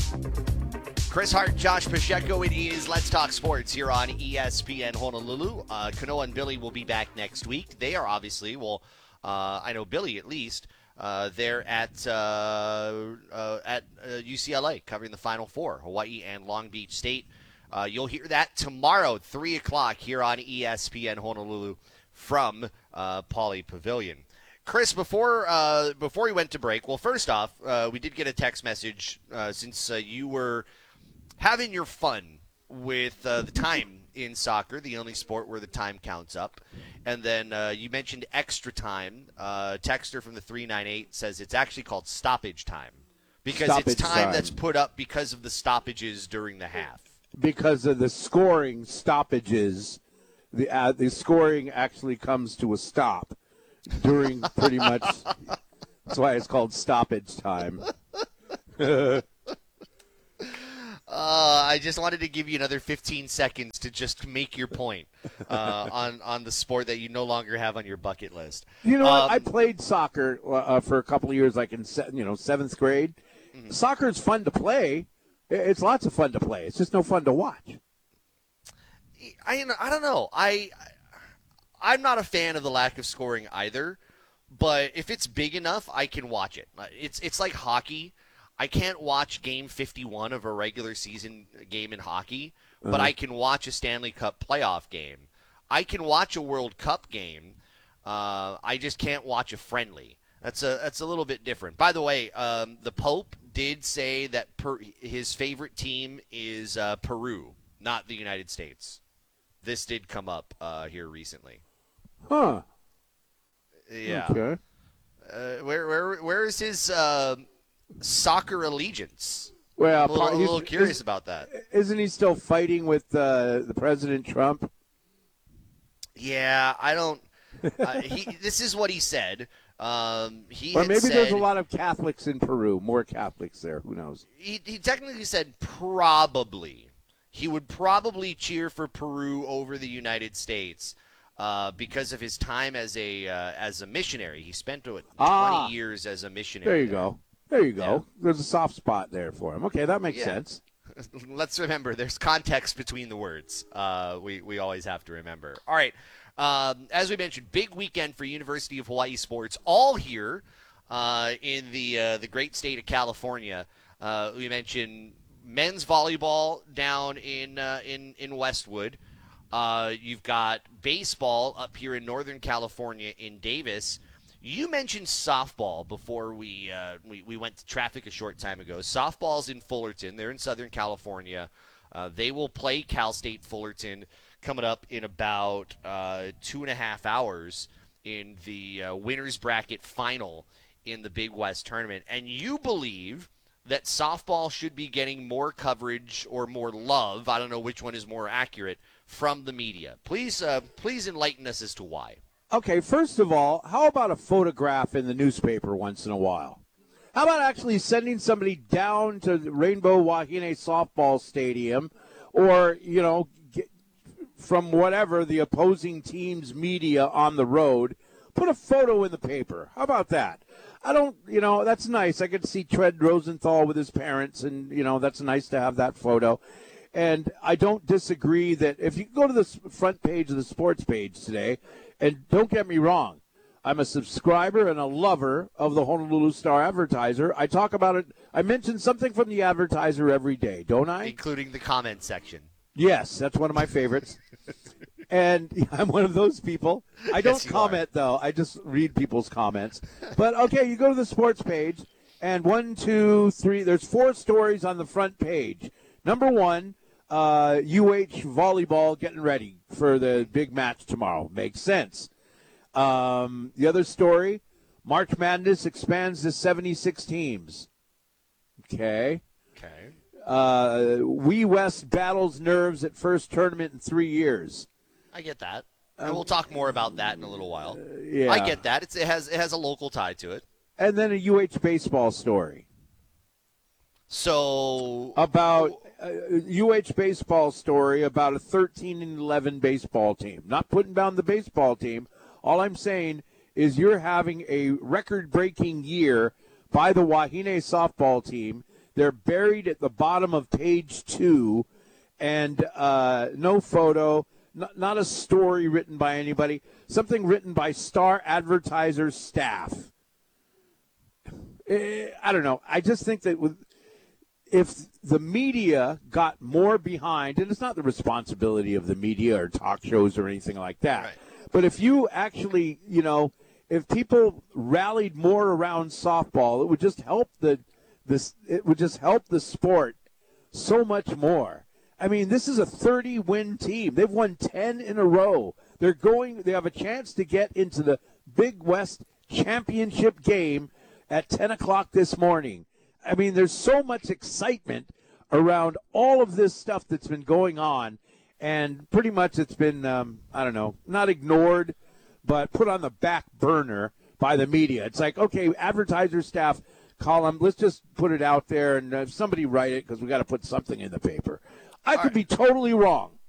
Chris Hart, Josh Pacheco. It is Let's Talk Sports here on ESPN Honolulu. Kanoa and Billy will be back next week. They are obviously, I know Billy at least. They're at UCLA covering the Final Four, Hawaii and Long Beach State. You'll hear that tomorrow, 3 o'clock here on ESPN Honolulu from Pauley Pavilion. Chris, before we went to break, well, first off, we did get a text message since you were having your fun with the time in soccer, the only sport where the time counts up. And then you mentioned extra time. Texter from the 398 says it's actually called stoppage time because it's time that's put up because of the stoppages during the half. Because of the scoring stoppages, the scoring actually comes to a stop during pretty much. That's why it's called stoppage time. I just wanted to give you another 15 seconds to just make your point on the sport that you no longer have on your bucket list. You know what? I played soccer for a couple of years, like in seventh grade. Mm-hmm. Soccer is fun to play. It's lots of fun to play. It's just no fun to watch. I don't know. I'm not a fan of the lack of scoring either, but if it's big enough, I can watch it. It's like hockey. I can't watch game 51 of a regular season game in hockey, but I can watch a Stanley Cup playoff game. I can watch a World Cup game. I just can't watch a friendly. That's a little bit different. By the way, the Pope did say that his favorite team is Peru, not the United States. This did come up here recently. Huh. Yeah. Okay. Where is his soccer allegiance? Well, I'm a little curious about that. Isn't he still fighting with the President Trump? Yeah, I don't. This is what he said. Or maybe there's a lot of Catholics in Peru. More Catholics there. Who knows? He technically said probably. He would probably cheer for Peru over the United States because of his time as a missionary. He spent 20 years as a missionary. There you go. There you go. Yeah. There's a soft spot there for him. Okay, that makes sense. Let's remember, there's context between the words. We always have to remember. All right. As we mentioned, big weekend for University of Hawaii sports, all here in the great state of California. We mentioned men's volleyball down in Westwood. You've got baseball up here in Northern California in Davis. You mentioned softball before we went to traffic a short time ago. Softball's in Fullerton. They're in Southern California. They will play Cal State Fullerton coming up in about 2.5 hours in the winner's bracket final in the Big West tournament. And you believe that softball should be getting more coverage or more love, I don't know which one is more accurate, from the media. Please enlighten us as to why. Okay, first of all, how about a photograph in the newspaper once in a while? How about actually sending somebody down to the Rainbow Wahine Softball Stadium or, from whatever the opposing team's media on the road, put a photo in the paper. How about that? That's nice. I get to see Trent Rosenthal with his parents, and, that's nice to have that photo. And I don't disagree that if you go to the front page of the sports page today, and don't get me wrong, I'm a subscriber and a lover of the Honolulu Star-Advertiser. I talk about it. I mention something from the Advertiser every day, don't I? Including the comment section. Yes, that's one of my favorites. And I'm one of those people. I don't comment, though. I just read people's comments. But, okay, you go to the sports page, and 1, 2, 3, there's 4 stories on the front page. Number 1, UH volleyball getting ready for the big match tomorrow. Makes sense. The other story, March Madness expands to 76 teams. Okay. Wee West battles nerves at first tournament in 3 years. I get that. And we'll talk more about that in a little while. Yeah. I get that. It has a local tie to it. And then a UH baseball story. So about UH baseball story about a 13-11 baseball team. Not putting down the baseball team. All I'm saying is you're having a record-breaking year by the Wahine softball team. They're buried at the bottom of page 2, and no photo, not a story written by anybody, something written by Star Advertiser's staff. I don't know. I just think that if the media got more behind, and it's not the responsibility of the media or talk shows or anything like that, right. But if you actually, if people rallied more around softball, it would just help the sport so much more. I mean, this is a 30-win team. They've won 10 in a row. They have a chance to get into the Big West championship game at 10 o'clock this morning. I mean, there's so much excitement around all of this stuff that's been going on. And pretty much it's been, not ignored, but put on the back burner by the media. It's like, okay, advertiser staff column, let's just put it out there and somebody write it because we got to put something in the paper. I could be totally wrong.